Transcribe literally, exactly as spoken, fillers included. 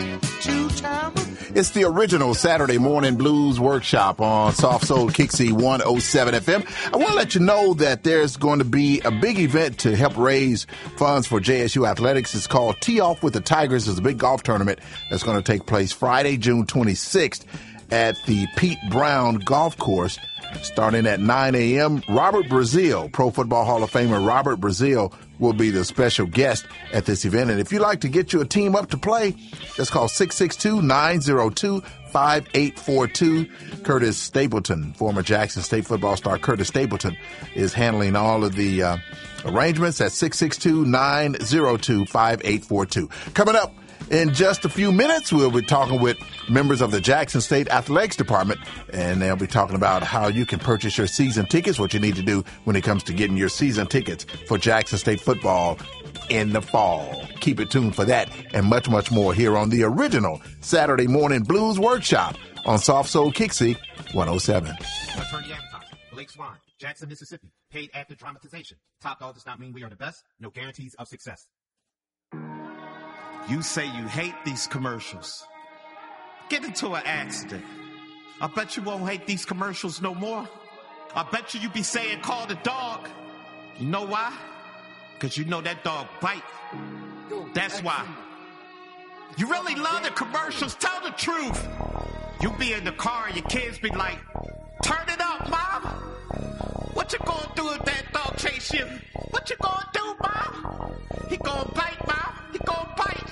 It's the original Saturday Morning Blues Workshop on Soft Soul Kixie one oh seven F M. I want to let you know that there's going to be a big event to help raise funds for J S U Athletics. It's called Tee Off with the Tigers. It's a big golf tournament that's going to take place Friday, June twenty-sixth at the Pete Brown Golf Course, starting at nine a.m. Robert Brazile, Pro Football Hall of Famer Robert Brazile, will be the special guest at this event. And if you'd like to get you a team up to play, just call six six two, nine oh two, five eight four two. Curtis Stapleton, former Jackson State football star Curtis Stapleton, is handling all of the uh, arrangements at six six two, nine oh two, five eight four two. Coming up in just a few minutes, we'll be talking with members of the Jackson State Athletics Department, and they'll be talking about how you can purchase your season tickets, what you need to do when it comes to getting your season tickets for Jackson State football in the fall. Keep it tuned for that and much, much more here on the original Saturday Morning Blues Workshop on Soft Soul Kixie one oh seven. Attorney advertising. Blake Swan, Jackson, Mississippi. Paid after dramatization. Top dog does not mean we are the best. No guarantees of success. You say you hate these commercials. Get into an accident. I bet you won't hate these commercials no more. I bet you you be saying call the dog. You know why? Because you know that dog bite. That's why. You really love the commercials. Tell the truth. You be in the car and your kids be like, turn it up, Mom. What you gonna do if that dog chase you? What you gonna do, Mom? He gonna bite, Mom. He gonna bite.